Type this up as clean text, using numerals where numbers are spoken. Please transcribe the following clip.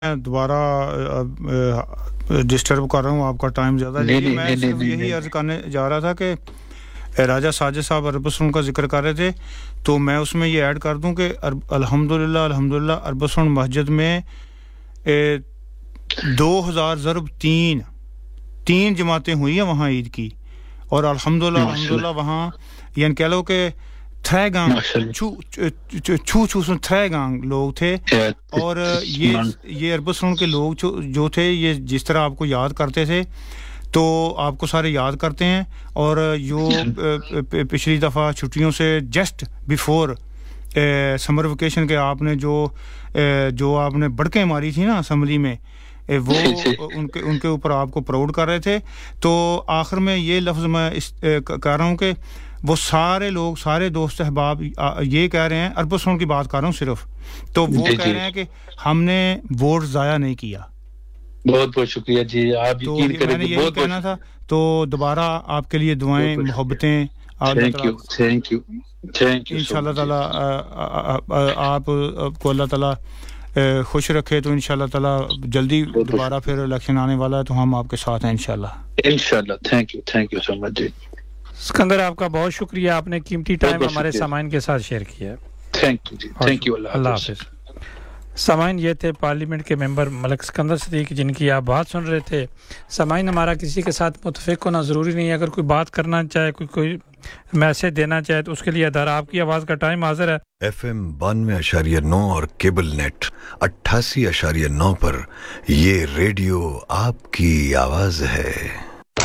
मैं दोबारा डिस्टर्ब कर रहा हूँ, आपका टाइम ज़्यादा लीजिए। मैं सिर्फ यही अर्ज़ करने जा रहा था कि राजा साजिद साहब अरबसुन का जिक्र कर रहे थे, तो मैं उसमें ये ऐड कर दूं कि अल्हम्दुलिल्लाह अल्हम्दुलिल्लाह अरबसुन मस्जिद में 2000 ज़रब तीन जमातें हुई हैं वहाँ ईद की, और अल्हम्दुलिल्लाह अल्हम्दुलिल्लाह वहाँ यानी कह लो कि थ्रै गांग लोग थे। और ये अरबसुन के लोग जो थे, ये जिस तरह आपको याद करते थे तो आपको सारे याद करते हैं। और जो पिछली दफ़ा छुट्टियों से जस्ट बिफोर समर वेकेशन के आपने जो आपने बड़कें मारी थी ना असेंबली में, वो उनके ऊपर आपको प्राउड कर रहे थे। तो आखिर में ये लफ्ज़ मैं कह रहा हूँ कि वो सारे लोग, सारे दोस्त अहबाब ये कह रहे हैं, अरबसुन की बात कर रहा हूँ सिर्फ, तो वो कह रहे हैं कि हमने वोट ज़ाया नहीं किया। बहुत बहुत शुक्रिया जी, आप यकीन करें, मैंने यही कहना था। तो दोबारा आपके लिए दुआएं, मोहब्बतें, थैंक यू इंशाल्लाह ताला आपको अल्लाह ताला खुश रखे। तो इंशाल्लाह ताला जल्दी दोबारा फिर इलेक्शन आने वाला है, तो हम आपके साथ हैं इंशाल्लाह। थैंक यू सो मच जी। सिकंदर, आपका बहुत शुक्रिया, आपने कीमती टाइम हमारे सामाइन के साथ शेयर किया। Thank you ji, thank you, अल्लाह हाफिज़। सामाइन, ये थे पार्लियामेंट के मेंबर मलिक सिकंदर सदीक, जिनकी आप बात सुन रहे थे। सामाइन, हमारा किसी के साथ मुतफिक होना ज़रूरी नहीं है। अगर कोई बात करना चाहे, कोई मैसेज देना चाहे, तो उसके लिए अदारा आपकी आवाज़ का टाइम हाजिर है। FM 92.9 और केबल नेट 88.9 पर ये रेडियो आपकी आवाज़ है।